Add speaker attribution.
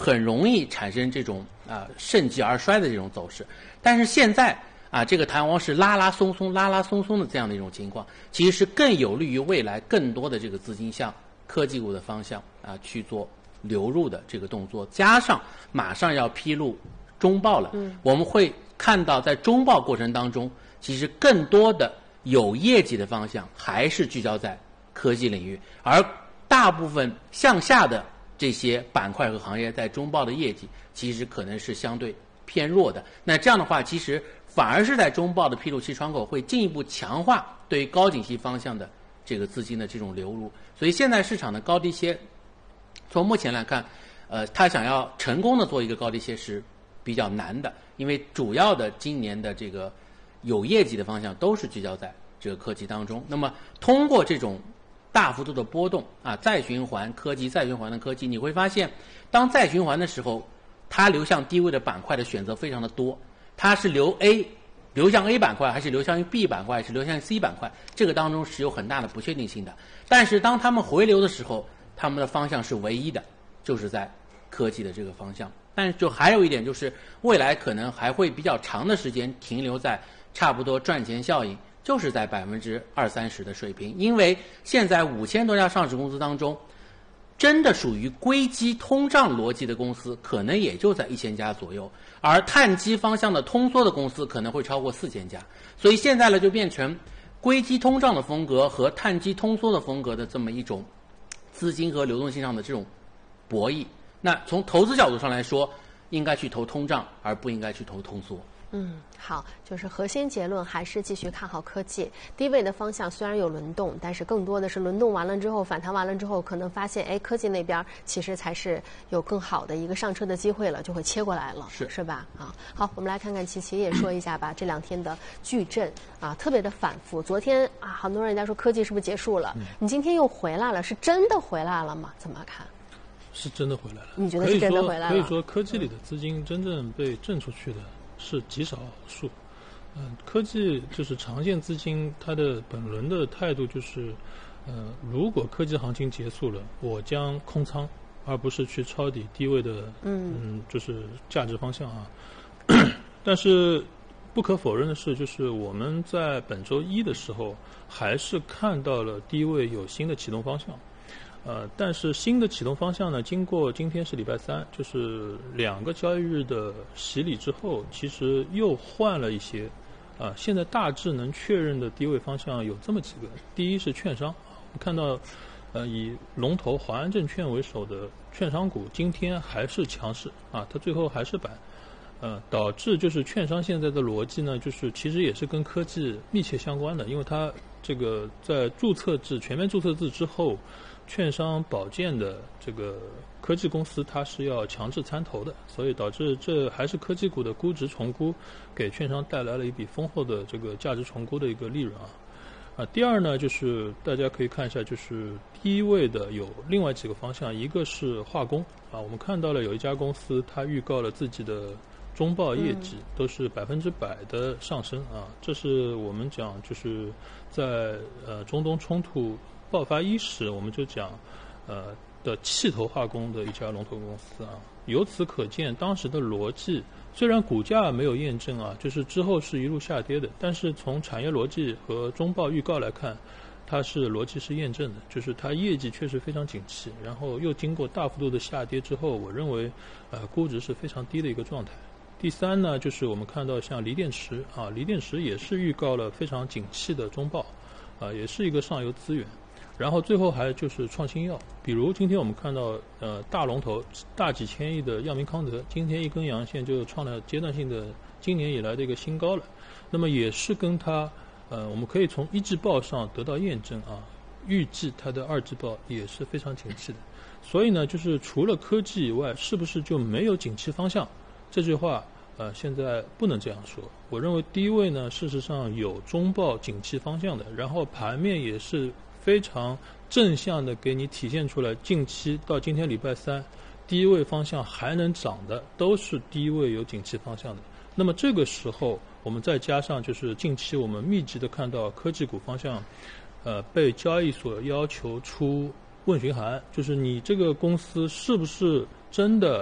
Speaker 1: 很容易产生这种盛极而衰的这种走势。但是现在这个弹簧是拉拉松松的这样的一种情况，其实是更有利于未来更多的这个资金向科技股的方向去做流入的这个动作。加上马上要披露中报了，我们会看到在中报过程当中，其实更多的有业绩的方向还是聚焦在科技领域，而大部分向下的这些板块和行业在中报的业绩其实可能是相对偏弱的。那这样的话，其实反而是在中报的披露期窗口会进一步强化对于高景气方向的这个资金的这种流入。所以现在市场的高低切，从目前来看，它想要成功的做一个高低切是比较难的，因为主要的今年的这个有业绩的方向都是聚焦在这个科技当中。那么通过这种大幅度的波动再循环科技，再循环的科技，你会发现当再循环的时候，它流向低位的板块的选择非常的多，它是流向 A 板块，还是流向于 B 板块，还是流向于 C 板块，这个当中是有很大的不确定性的。但是当他们回流的时候，他们的方向是唯一的，就是在科技的这个方向。但是就还有一点，就是未来可能还会比较长的时间停留在差不多赚钱效应，就是在20-30%的水平。因为现在5000多家上市公司当中，真的属于硅基通胀逻辑的公司可能也就在1000家左右，而碳基方向的通缩的公司可能会超过4000家。所以现在呢，就变成硅基通胀的风格和碳基通缩的风格的这么一种资金和流动性上的这种博弈。那从投资角度上来说，应该去投通胀，而不应该去投通缩。
Speaker 2: 好，就是核心结论还是继续看好科技。低位的方向虽然有轮动，但是更多的是轮动完了之后，反弹完了之后，可能发现科技那边其实才是有更好的一个上车的机会了，就会切过来了，是吧？好，我们来看看琪琪也说一下吧。这2天的矩阵特别的反复。昨天很多人家说科技是不是结束了？你今天又回来了，是真的回来了吗？怎么看？
Speaker 3: 是真的回来了。
Speaker 2: 你觉得是真的回来了？
Speaker 3: 可以说科技里的资金真正被挣出去的是极少数。科技就是长线资金，它的本轮的态度就是，如果科技行情结束了，我将空仓，而不是去抄底低位的，就是价值方向但是不可否认的是，就是我们在本周一的时候，还是看到了低位有新的启动方向。但是新的启动方向呢，经过今天是礼拜三，就是2个交易日的洗礼之后，其实又换了一些。现在大致能确认的低位方向有这么几个。第一是券商，我们看到，以龙头华安证券为首的券商股今天还是强势它最后还是板。导致就是券商现在的逻辑呢，就是其实也是跟科技密切相关的，因为它这个在注册制全面注册制之后，券商保荐的这个科技公司它是要强制参投的，所以导致这还是科技股的估值重估，给券商带来了一笔丰厚的这个价值重估的一个利润第二呢，就是大家可以看一下，就是低位的有另外几个方向，一个是化工我们看到了有一家公司它预告了自己的中报业绩都是100%的上升这是我们讲就是在中东冲突爆发伊始，我们就讲的气头化工的一家龙头公司由此可见，当时的逻辑虽然股价没有验证就是之后是一路下跌的，但是从产业逻辑和中报预告来看，它是逻辑是验证的，就是它业绩确实非常景气，然后又经过大幅度的下跌之后，我认为估值是非常低的一个状态。第三呢，就是我们看到像锂电池锂电池也是预告了非常景气的中报也是一个上游资源。然后最后还就是创新药，比如今天我们看到大龙头大几千亿的药明康德，今天一根阳线就创了阶段性的今年以来的一个新高了。那么也是跟它我们可以从一季报上得到验证预计它的2季报也是非常景气的。所以呢，就是除了科技以外，是不是就没有景气方向？这句话现在不能这样说。我认为低位呢，事实上有中报景气方向的，然后盘面也是非常正向的给你体现出来，近期到今天礼拜三，低位方向还能涨的都是低位有景气方向的。那么这个时候我们再加上就是近期我们密集的看到科技股方向被交易所要求出问询函，就是你这个公司是不是真的